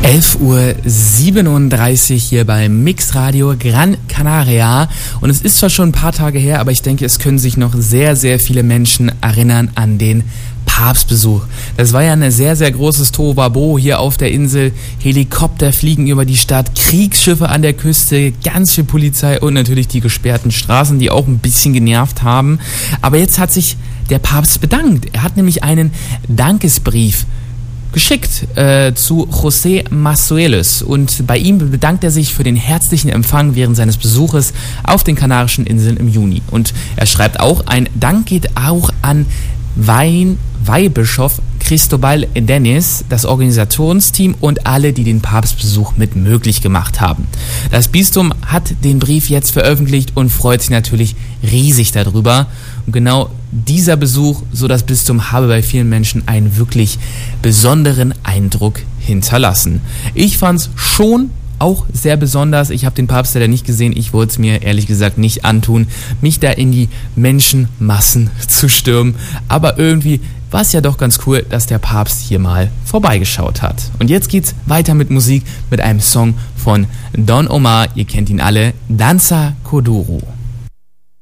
11:37 Uhr hier bei Mix Radio Gran Canaria. Und es ist zwar schon ein paar Tage her, aber ich denke, es können sich noch sehr, sehr viele Menschen erinnern an den Papstbesuch. Das war ja ein sehr, sehr großes Tohuwabohu hier auf der Insel. Helikopter fliegen über die Stadt, Kriegsschiffe an der Küste, ganz viel Polizei und natürlich die gesperrten Straßen, die auch ein bisschen genervt haben. Aber jetzt hat sich der Papst bedankt. Er hat nämlich einen Dankesbrief geschickt zu José Mazuelos, und bei ihm bedankt er sich für den herzlichen Empfang während seines Besuches auf den Kanarischen Inseln im Juni. Und er schreibt auch, ein Dank geht auch an Weihbischof Cristobal Dennis, das Organisationsteam und alle, die den Papstbesuch mit möglich gemacht haben. Das Bistum hat den Brief jetzt veröffentlicht und freut sich natürlich riesig darüber. Und genau dieser Besuch, so das Bistum, habe bei vielen Menschen einen wirklich besonderen Eindruck hinterlassen. Ich fand's schon auch sehr besonders. Ich habe den Papst leider nicht gesehen. Ich wollte es mir ehrlich gesagt nicht antun, mich da in die Menschenmassen zu stürmen. Aber irgendwie war es ja doch ganz cool, dass der Papst hier mal vorbeigeschaut hat. Und jetzt geht's weiter mit Musik, mit einem Song von Don Omar. Ihr kennt ihn alle, Danza Kuduro.